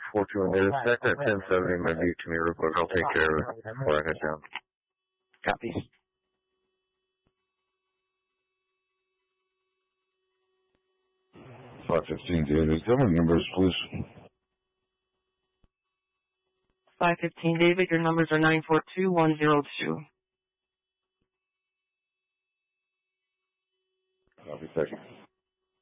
421 David, stack that 1070 my view to me real quick. I'll take care of it before I head down. Copy. 515 David, tell me numbers, please. 515 David, your numbers are 942102. Copy, thank you.